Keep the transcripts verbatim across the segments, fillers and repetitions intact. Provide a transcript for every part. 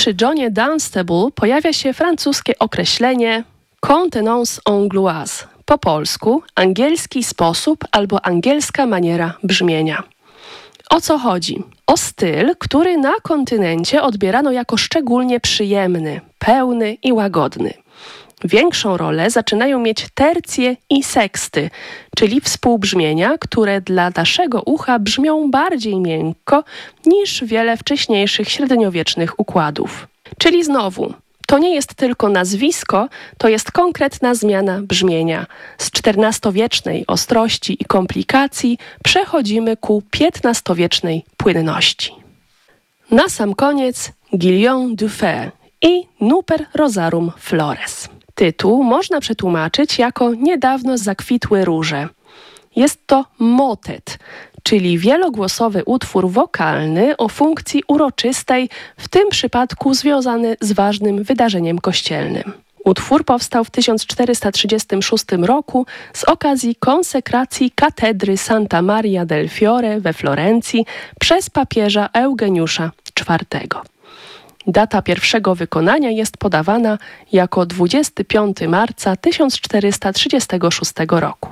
Przy Johnie Dunstable pojawia się francuskie określenie contenance angloise, po polsku angielski sposób albo angielska maniera brzmienia. O co chodzi? O styl, który na kontynencie odbierano jako szczególnie przyjemny, pełny i łagodny. Większą rolę zaczynają mieć tercje i seksty, czyli współbrzmienia, które dla naszego ucha brzmią bardziej miękko niż wiele wcześniejszych średniowiecznych układów. Czyli znowu, to nie jest tylko nazwisko, to jest konkretna zmiana brzmienia. Z czternastowiecznej ostrości i komplikacji przechodzimy ku piętnastowiecznej płynności. Na sam koniec Guillaume Dufay i Nuper Rosarum Flores. Tytuł można przetłumaczyć jako niedawno zakwitły róże. Jest to motet, czyli wielogłosowy utwór wokalny o funkcji uroczystej, w tym przypadku związany z ważnym wydarzeniem kościelnym. Utwór powstał w tysiąc czterysta trzydziestym szóstym roku z okazji konsekracji katedry Santa Maria del Fiore we Florencji przez papieża Eugeniusza czwartego. Data pierwszego wykonania jest podawana jako dwudziestego piątego marca tysiąc czterysta trzydziestego szóstego roku.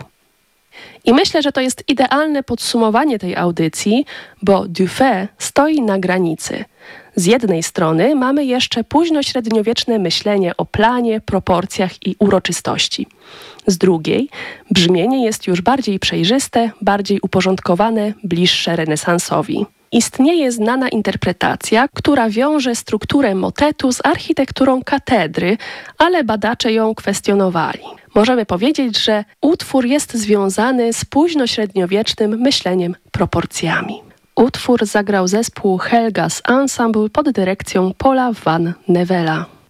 I myślę, że to jest idealne podsumowanie tej audycji, bo Dufay stoi na granicy. Z jednej strony mamy jeszcze późnośredniowieczne myślenie o planie, proporcjach i uroczystości. Z drugiej brzmienie jest już bardziej przejrzyste, bardziej uporządkowane, bliższe renesansowi. Istnieje znana interpretacja, która wiąże strukturę motetu z architekturą katedry, ale badacze ją kwestionowali. Możemy powiedzieć, że utwór jest związany z późnośredniowiecznym myśleniem proporcjami. Utwór zagrał zespół Helgas Ensemble pod dyrekcją Paula van Nevela.